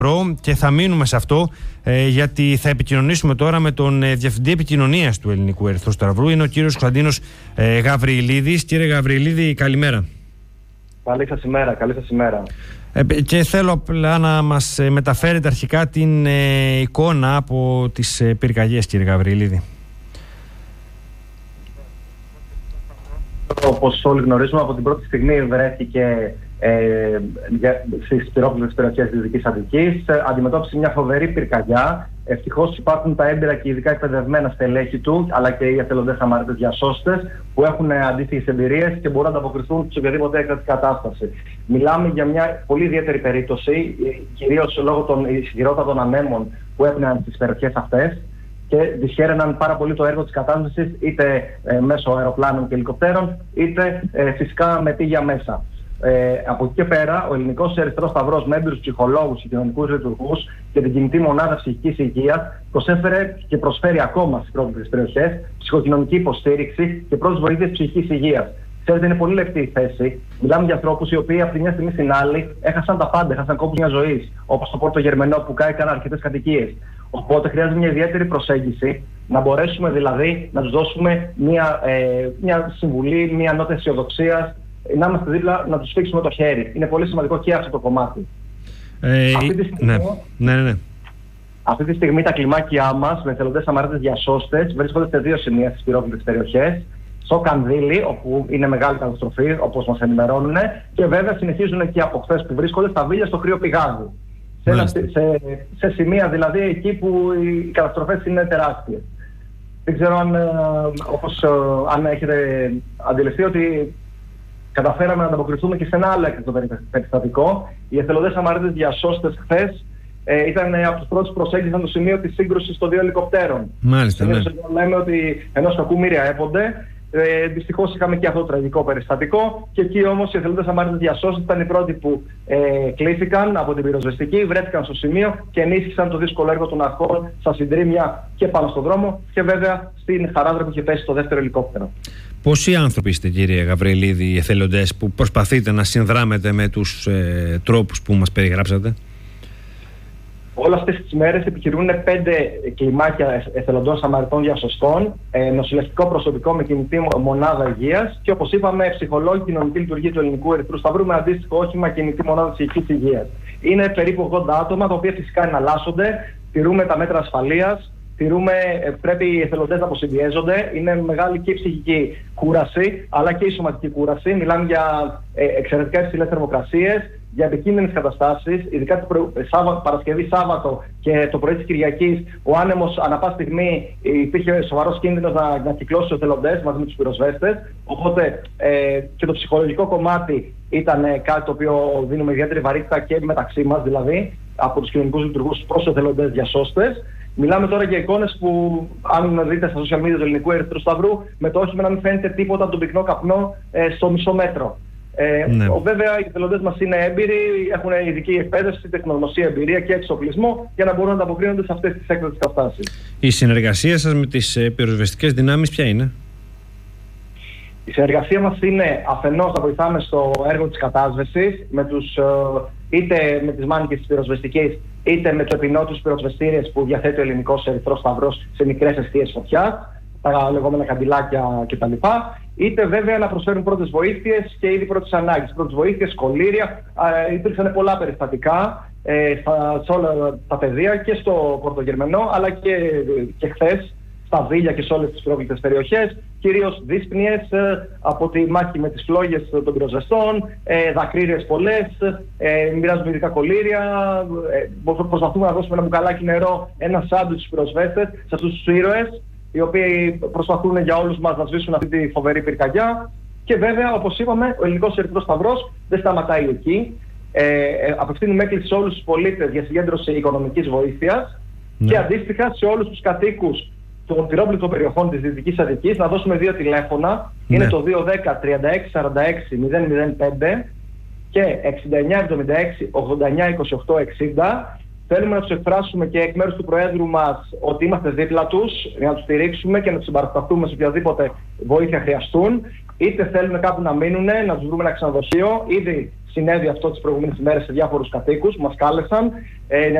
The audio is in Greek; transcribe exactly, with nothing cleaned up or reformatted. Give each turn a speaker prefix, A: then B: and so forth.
A: Και θα μείνουμε σε αυτό, ε, γιατί θα επικοινωνήσουμε τώρα με τον ε, Διευθυντή Επικοινωνίας του Ελληνικού Ερυθρού Σταυρού. Είναι ο κύριος Κωνσταντίνος ε, Γαβριλίδης. Κύριε Γαβριλίδη, καλημέρα.
B: Καλή σας ημέρα, καλή σας ημέρα.
A: Ε, και θέλω απλά να μας μεταφέρετε αρχικά την ε, εικόνα από τις ε, πυρκαγιές, κύριε Γαβριλίδη.
B: Όπως όλοι γνωρίζουμε, από την πρώτη στιγμή βρέθηκε ε, στις πυρόπληκτες περιοχές της Δυτικής Αττικής. Ε, αντιμετώπισε μια φοβερή πυρκαγιά. Ευτυχώς υπάρχουν τα έμπειρα και ειδικά εκπαιδευμένα στελέχη του, αλλά και οι εθελοντές αμάρτητες διασώστες που έχουν αντίστοιχες εμπειρίες και μπορούν να ανταποκριθούν σε οποιαδήποτε έκτακτη κατάσταση. Μιλάμε για μια πολύ ιδιαίτερη περίπτωση, κυρίως λόγω των ισχυρότατων ανέμων που έπαιρναν στις περιοχές αυτές και δυσχέραιναν πάρα πολύ το έργο της κατάστασης, είτε ε, μέσω αεροπλάνων και ελικοπτέρων, είτε ε, φυσικά με τίγια μέσα. Ε, από εκεί και πέρα, ο Ελληνικός Ερυθρός Σταυρός, με έμπειρους ψυχολόγους και κοινωνικούς λειτουργούς και την κινητή μονάδα ψυχικής υγείας, προσέφερε και προσφέρει ακόμα στις πρόβλητες περιοχές ψυχοκοινωνική υποστήριξη και πρώτες βοήθειες ψυχικής υγείας. Ξέρετε, είναι πολύ λεπτή η θέση. Μιλάμε για ανθρώπους οι οποίοι από τη μια στιγμή στην άλλη έχασαν τα πάντα, έχασαν κόπους μιας ζωής, όπως το Πόρτο Γερμενό που κάηκαν αρκετές κατοικίες. Οπότε χρειάζεται μια ιδιαίτερη προσέγγιση, να μπορέσουμε δηλαδή να τους δώσουμε μια, ε, μια συμβουλή, μια νότα αισιοδοξίας, να είμαστε δίπλα, να τους σφίξουμε το χέρι. Είναι πολύ σημαντικό και αυτό το κομμάτι.
A: Ε, αυτή, τη στιγμή, ναι, ναι, ναι.
B: αυτή τη στιγμή τα κλιμάκια μας με εθελοντές αμάρτητες διασώστες βρίσκονται σε δύο σημεία στις πυρόπληκτες περιοχές. Στο Κανδύλι, όπου είναι μεγάλη καταστροφή, όπως μας ενημερώνουν, και βέβαια συνεχίζουν και από χθες που βρίσκονται στα Βίλια στο Κρύο Πηγάδι. Σε, σε, σε σημεία δηλαδή εκεί που οι καταστροφές είναι τεράστιες. Δεν ξέρω αν, όπως, αν έχετε αντιληφθεί ότι καταφέραμε να ανταποκριθούμε και σε ένα άλλο έκτακτο περιστατικό. Οι εθελοντές αμάρτητες διασώστες χθες ε, ήταν από τους πρώτους που προσέγγισαν το σημείο της σύγκρουσης των δύο ελικοπτέρων.
A: Μάλιστα, ναι.
B: Λέμε ότι ενός κακού μοίρια έπονται. Ε, δυστυχώς είχαμε και αυτό το τραγικό περιστατικό. Και εκεί όμως οι εθελοντές αμάρτητες διασώστες ήταν οι πρώτοι που ε, κλήθηκαν από την πυροσβεστική, βρέθηκαν στο σημείο και ενίσχυσαν το δύσκολο έργο των αρχών στα συντρίμμια και πάνω στον δρόμο και βέβαια στην χαράδρα που είχε πέσει το δεύτερο ελικόπτερο.
A: Πόσοι άνθρωποι είστε, κύριε Γαβριλίδη, οι εθελοντές που προσπαθείτε να συνδράμετε με τους ε, τρόπους που μας περιγράψατε?
B: Όλες αυτές τις μέρες επιχειρούν πέντε κλιμάκια εθελοντών Σαμαριτών διασωστών, ε, νοσηλευτικό προσωπικό με κινητή μονάδα υγείας και, όπως είπαμε, ψυχολόγοι, κοινωνική λειτουργία του Ελληνικού Ερυθρού Σταυρού με αντίστοιχο όχημα κινητή μονάδα ψυχικής υγείας. Είναι περίπου ογδόντα άτομα, τα οποία φυσικά εναλλάσσονται, τηρούμε τα μέτρα ασφαλείας. Τηρούμε, πρέπει οι εθελοντές να αποσυμπιέζονται. Είναι μεγάλη και η ψυχική κούραση, αλλά και η σωματική κούραση. Μιλάμε για ε, εξαιρετικά υψηλές θερμοκρασίες, για επικίνδυνες καταστάσεις, ειδικά την προ... Σάββα... Παρασκευή, Σάββατο και το πρωί της Κυριακής. Ο άνεμος ανά πάση στιγμή υπήρχε σοβαρός κίνδυνος να, να κυκλώσει τους εθελοντές μαζί με τους πυροσβέστες. Οπότε ε, και το ψυχολογικό κομμάτι ήταν ε, κάτι το οποίο δίνουμε ιδιαίτερη βαρύτητα και μεταξύ μας, δηλαδή από τους κοινωνικούς λειτουργούς προς τους εθελοντές διασώστες. Μιλάμε τώρα για εικόνες που, αν δείτε στα social media του Ελληνικού Ερυθρού Σταυρού, με το όχημα να μην φαίνεται τίποτα από τον πυκνό καπνό ε, στο μισό μέτρο. Ε, ναι. Βέβαια, οι εθελοντές μας είναι έμπειροι, έχουν ειδική εκπαίδευση, τεχνογνωσία, εμπειρία και εξοπλισμό για να μπορούν να ανταποκρίνονται σε αυτές τις έκτακτες καταστάσεις. Η συνεργασία σας με τις ε, πυροσβεστικές δυνάμεις ποια είναι? Η συνεργασία μας είναι αφενός να βοηθάμε στο έργο της κατάσβεσης, με τους, είτε με τις μάνικες της πυροσβεστικής, είτε με το επεινό τους πυροσβεστήριες που διαθέτει ο Ελληνικός Ερυθρός Σταυρός σε μικρές εστίες φωτιάς, τα λεγόμενα καντιλάκια κτλ. Είτε βέβαια να προσφέρουν πρώτες βοήθειες και ήδη πρώτες ανάγκες. Πρώτες βοήθειες, κολλήρια. Ε, υπήρξαν πολλά περιστατικά ε, στα, σε όλα τα πεδία και στο Πόρτο Γερμενό, αλλά και, και χθες στα Βίλια και σε όλες τις πρόκλητες περιοχές, κυρίως δύσπνιες ε, από τη μάχη με τις φλόγες των πυροσβεστών, ε, δακρύριες πολλές, ε, μοιράζουμε ειδικά κολλήρια, ε, προσπαθούμε να δώσουμε ένα μπουκαλάκι νερό, ένα σάντουιτς στους πυροσβέστες, σε αυτούς τους ήρωες, οι οποίοι προσπαθούν για όλους μας να σβήσουν αυτή τη φοβερή πυρκαγιά. Και βέβαια, όπως είπαμε, ο Ελληνικός Ερυθρός Σταυρός δεν σταματάει εκεί. Ε, ε, απευθύνουμε έκκληση σε όλους τους πολίτες για συγκέντρωση οικονομικής βοήθειας ναι. και αντίστοιχα σε όλους τους κατοίκους των πυρόπληκτων περιοχών της Δυτικής Αττικής να δώσουμε δύο τηλέφωνα. Ναι. Είναι το δύο ένα μηδέν τριάντα έξι σαράντα έξι μηδέν μηδέν πέντε και εξήντα εννιά εβδομήντα έξι ογδόντα εννιά είκοσι οκτώ εξήντα. Θέλουμε να τους εκφράσουμε και εκ μέρους του Προέδρου μας ότι είμαστε δίπλα τους, για να τους στηρίξουμε και να τους συμπαρασταθούμε σε οποιαδήποτε βοήθεια χρειαστούν. είτε θέλουν κάπου να μείνουν, να τους βρούμε ένα ξενοδοχείο. Ήδη συνέβη αυτό τις προηγούμενες ημέρες σε διάφορους κατοίκους που μας κάλεσαν. Ε,